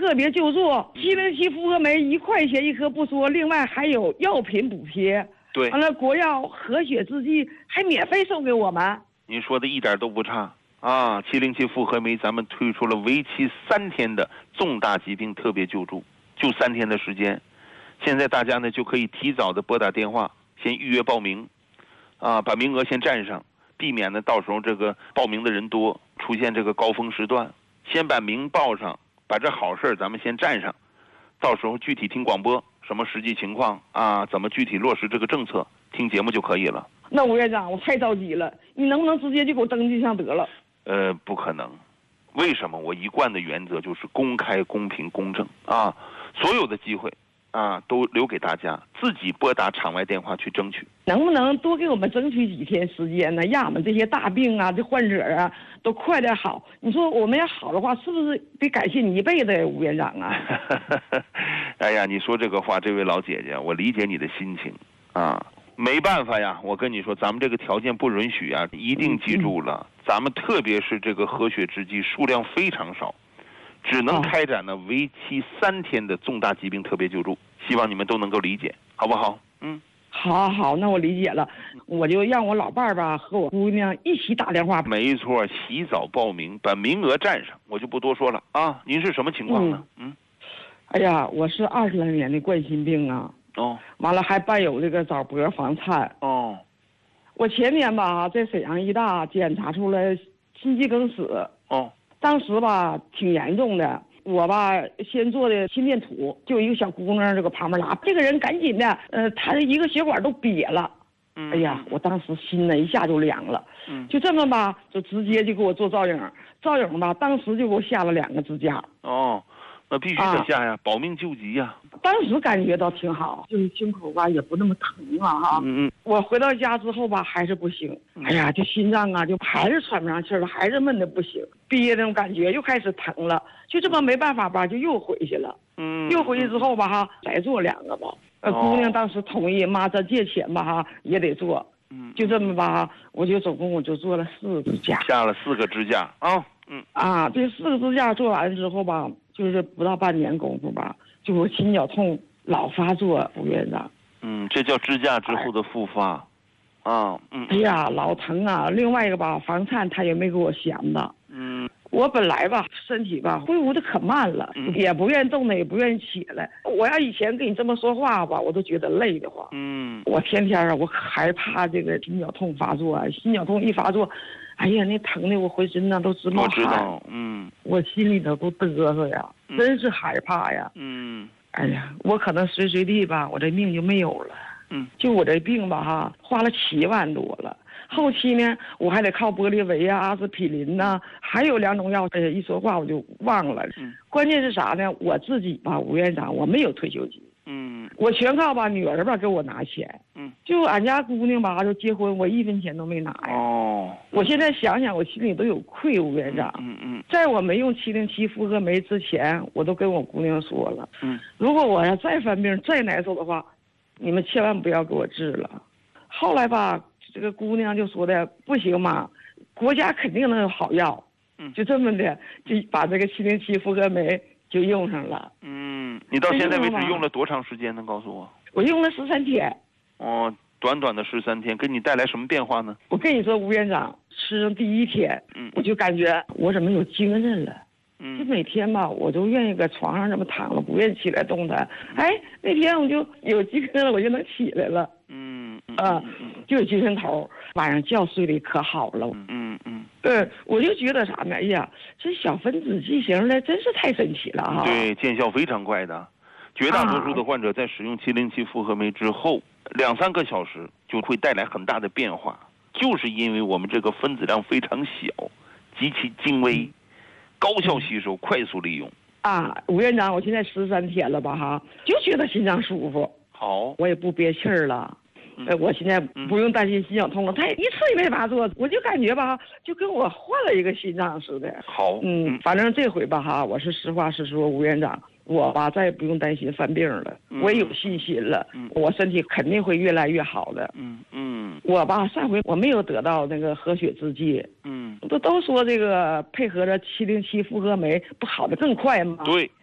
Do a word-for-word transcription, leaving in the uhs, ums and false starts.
特别救助，七零七复合酶一块钱一颗不说，另外还有药品补贴。 对， 完了国药和血制剂还免费送给我们。 您说的一点都不差啊！七零七复合酶咱们推出了为期三天的重大疾病特别救助，就三天的时间。现在大家呢就可以提早的拨打电话，先预约报名，啊，把名额先占上，避免呢到时候这个报名的人多，出现这个高峰时段。先把名报上，把这好事咱们先占上，到时候具体听广播，什么实际情况啊，怎么具体落实这个政策，听节目就可以了。 那吴院长，我太着急了，你能不能直接就给我登记上得了？ 呃，不可能。为什么？我一贯的原则就是公开、公平、公正啊，所有的机会啊都留给大家，自己拨打场外电话去争取。 能不能多给我们争取几天时间呢？让我们这些大病啊、这患者啊都快点好。你说我们要好的话，是不是得感谢你一辈子呀，吴院长啊？ 哎呀，你说这个话，这位老姐姐，我理解你的心情啊。没办法呀，我跟你说，咱们这个条件不允许啊，一定记住了。咱们特别是这个和血制剂数量非常少，只能开展呢为期三天的重大疾病特别救助，希望你们都能够理解，好不好？嗯， 好，好，那我理解了，我就让我老伴儿吧和我姑娘一起打电话。 没错，洗澡报名，把名额占上，我就不多说了啊。您是什么情况呢？嗯，嗯哎呀，我是二十来年的冠心病啊。 哦， 完了还伴有这个早搏房颤。 哦， 我前年吧在沈阳医大检查出来心肌梗死。 哦， 当时吧挺严重的，我吧先做的心电图，就有一个小姑娘这个旁边拉，这个人赶紧的，呃，她的一个血管都瘪了。 嗯， 哎呀，我当时心呢一下就凉了。 嗯， 就这么吧，就直接就给我做造影，造影吧，当时就给我下了两个支架。 哦。那必须得下呀，啊、保命救急呀。 当时感觉到挺好，就是胸口吧也不那么疼了哈。 嗯嗯。 我回到家之后吧还是不行，哎呀，这心脏啊就还是喘不上气了，还是闷的不行，憋那种感觉又开始疼了，就这么没办法吧，就又回去了。 嗯。 又回去之后吧哈，再做两个吧。呃，姑娘当时同意，妈这借钱吧哈也得做。嗯。就这么吧，我就总共我就做了四个支架。 下了四个支架啊。嗯。 啊，这四个支架做完之后吧。就是不到半年功夫吧，就我心绞痛老发作，吴院长。 嗯，这叫支架之后的复发，哎、啊，嗯。 哎呀，老疼啊！另外一个吧，房颤他也没给我闲的。 嗯。 我本来吧，身体吧恢复的可慢了，嗯、也不愿意动的，也不愿意起来。我要以前跟你这么说话吧，我都觉得累得慌。 嗯。我天天啊，我害怕这个心绞痛发作啊，心绞痛一发作。哎呀，那疼的我浑身呐都直冒汗。 我知道，嗯， 我心里头都嘚瑟呀，嗯、真是害怕呀。 嗯， 哎呀，我可能随随地吧，我这命就没有了。 嗯， 就我这病吧哈，花了七万多了。后期呢，我还得靠玻利维啊、阿司匹林呐、啊，还有两种药。哎呀，一说话我就忘了。 嗯， 关键是啥呢？我自己吧，吴院长，我没有退休金。 嗯， 我全靠吧女儿吧给我拿钱。 嗯， 就俺家姑娘吧，就结婚，我一分钱都没拿呀。 哦， 我现在想想，我心里都有愧，吴院长。 嗯 嗯, 嗯， 在我没用七零七复合酶之前，我都跟我姑娘说了。 嗯， 如果我要再犯病、再难受的话，你们千万不要给我治了。后来吧，这个姑娘就说的不行嘛，国家肯定能有好药。 嗯， 就这么的，就把这个七零七复合酶就用上了。 嗯，你到现在为止用了多长时间？能告诉我？ 我用了十三天。 哦，短短的十三天，给你带来什么变化呢？ 我跟你说，吴院长，吃上第一天， 嗯， 我就感觉我怎么有精神了。 嗯， 就每天吧，我都愿意搁床上这么躺着，不愿意起来动弹。哎，那天我就有精神了，我就能起来了。 嗯嗯啊，就有精神头，晚上觉睡得可好了。 嗯嗯， 对，我就觉得啥呢？哎呀，这小分子剂型的真是太神奇了哈！ 对，见效非常快的，绝大多数的患者在使用七零七复合酶之后，两三个小时就会带来很大的变化，就是因为我们这个分子量非常小，极其精微，高效吸收，快速利用。 啊，吴院长，我现在十三天了吧哈，就觉得心脏舒服。 好， 我也不憋气儿了。呃，我现在不用担心心绞痛了，他一次也没发作，我就感觉吧，就跟我换了一个心脏似的。 好， 嗯，反正这回吧哈，我是实话实说，吴院长，我吧再也不用担心犯病了， 嗯、 我也有信心了，嗯、我身体肯定会越来越好的。 嗯嗯， 我吧上回我没有得到那个和血制剂， 嗯， 都都说这个配合着七零七复合酶不好的更快吗？ 对。